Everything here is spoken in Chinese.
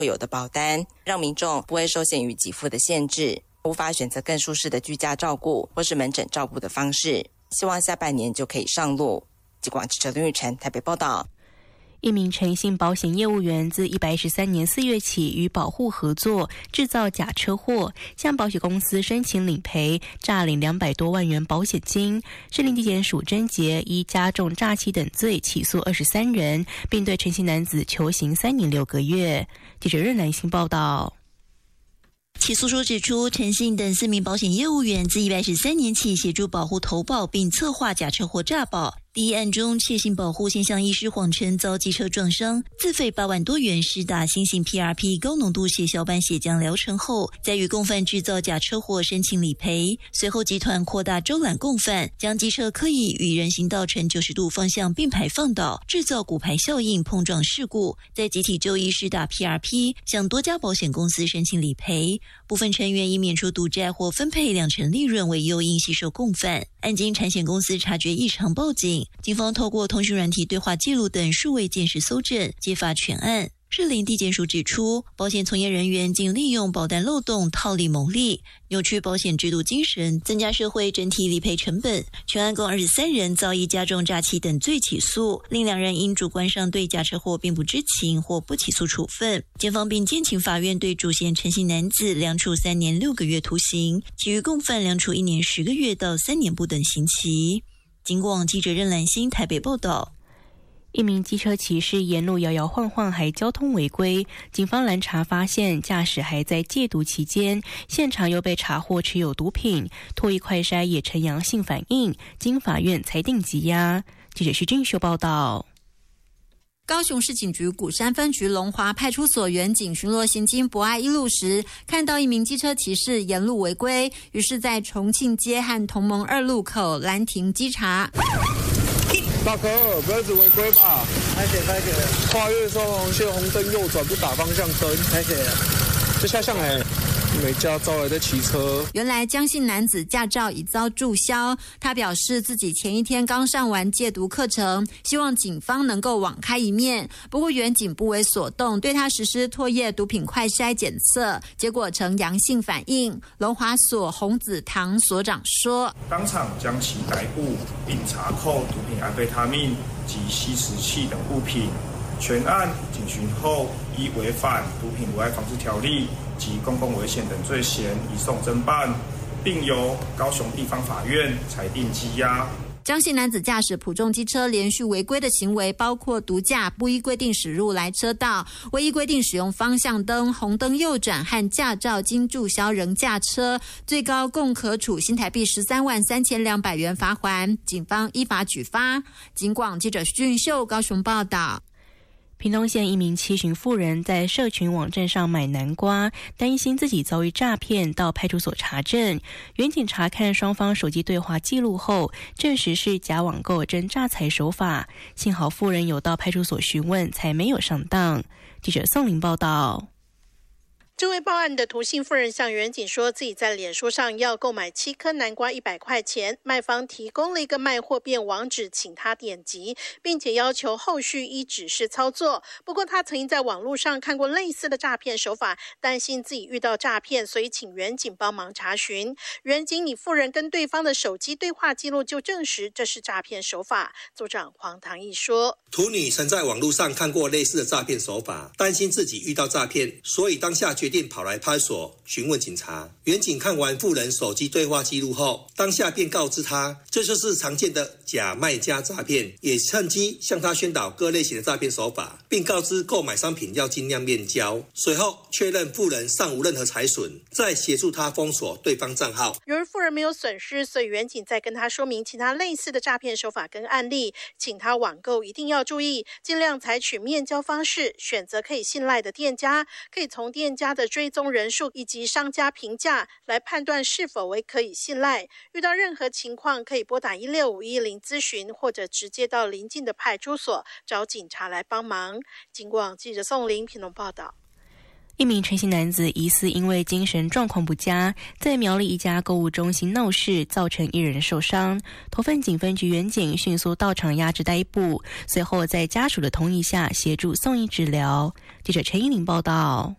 有的保单，让民众不会受限于给付的限制，无法选择更舒适的居家照顾或是门诊照顾的方式，希望下半年就可以上路。警广记者林玉成台北报道。 一名诚信保险业务员自113年4月起与保户合作制造假车祸，向保险公司申请理赔，诈领200多万元保险金。士林地检署侦结依加重诈欺等罪起诉23人，并对诚信男子求刑3年6个月。记者任南星报道。 起诉书指出，诚信等4名保险业务员自113年起协助保户投保并策划假车祸诈保。第一案中，窃信保户先向医师谎称遭机车撞伤，自费8万多元施打新型 PRP 高浓度血小板血浆疗程后，再与共犯制造假车祸申请理赔。随后集团扩大周揽共犯，将机车刻意与人行道呈90度方向并排放倒，制造骨牌效应碰撞事故，再集体就医施打 PRP， 向多家保险公司申请理赔。部分成员以免除赌债或分配2成利润为诱因吸收共犯。案经产险公司察觉异常报警，警方透过通讯软体对话记录等数位鉴识搜证，揭发全案。士林地检署指出，保险从业人员竟利用保单漏洞套利牟利，扭曲保险制度精神，增加社会整体理赔成本。全案共23人遭以加重诈欺等罪起诉，另2人因主观上对假车祸并不知情或不起诉处分。检方并建请法院对主嫌陈姓男子量处3年6个月徒刑，其余共犯量处1年10个月到3年不等刑期。警广记者任兰心台北报道。 一名机车骑士沿路摇摇晃晃，还交通违规。警方拦查发现，驾驶还在戒毒期间，现场又被查获持有毒品，唾液快筛也呈阳性反应，经法院裁定羁押。记者徐俊秀报道。 高雄市警局鼓山分局龙华派出所员警巡逻行经博爱一路时，看到一名机车骑士沿路违规，于是在重庆街和同盟2路口拦停稽查。 大哥，不要一直违规吧！拍谁？跨越双黄线红灯右转不打方向灯，拍谁啊？这下向没驾照还在骑车。 原来江姓男子驾照已遭注销，他表示自己前一天刚上完戒毒课程，希望警方能够网开一面。不过员警不为所动，对他实施唾液毒品快筛检测，结果呈阳性反应。龙华所洪子堂所长说， 当场将其逮捕，并查扣毒品安非他命及吸食器等物品。全案警询后，依违反毒品危害防治条例及公共危险等罪嫌移送侦办，并由高雄地方法院裁定羁押。 江姓男子驾驶普重机车连续违规的行为包括毒驾、不依规定驶入来车道、未依规定使用方向灯、红灯右转和驾照经注销仍驾车，最高共可处新台币133200元罚锾。警方依法举发。警广记者徐俊秀高雄报道。 屏东县一名70旬妇人在社群网站上买南瓜，担心自己遭遇诈骗，到派出所查证。员警查看双方手机对话记录后，证实是假网购真诈财手法。幸好妇人有到派出所询问，才没有上当。记者宋玲报道。 这位报案的涂姓妇人向员警说，自己在脸书上要购买7颗南瓜100块钱，卖方提供了一个卖货便网址，请他点击，并且要求后续依指示操作。不过他曾经在网络上看过类似的诈骗手法，担心自己遇到诈骗，所以请员警帮忙查询。员警以妇人跟对方的手机对话记录就证实这是诈骗手法。组长黄唐毅说， 涂女曾在网络上看过类似的诈骗手法，担心自己遇到诈骗，所以当下决定跑来派出所询问警察。员警看完妇人手机对话记录后，当下便告知他，这就是常见的假卖家诈骗，也趁机向他宣导各类型的诈骗手法，并告知购买商品要尽量面交。随后确认妇人尚无任何财损，再协助他封锁对方账号。 由于妇人没有损失，所以员警在跟他说明其他类似的诈骗手法跟案例，请他网购一定要注意，尽量采取面交方式，选择可以信赖的店家，可以从店家的追踪人数以及商家评价来判断是否为可以信赖。遇到任何情况可以拨打16510咨询，或者直接到邻近的派出所找警察来帮忙。警广记者宋玲屏东报道。 一名陈姓男子疑似因为精神状况不佳，在苗栗一家购物中心闹事，造成1人受伤。头份警分局员警迅速到场压制逮捕，随后在家属的同意下协助送医治疗。记者陈依玲报道。